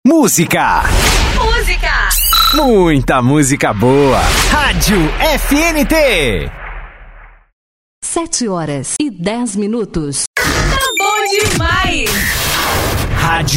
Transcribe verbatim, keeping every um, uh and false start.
Música. Música. Muita música boa. Rádio F N T. Sete horas e dez minutos. Tá bom demais. Rádio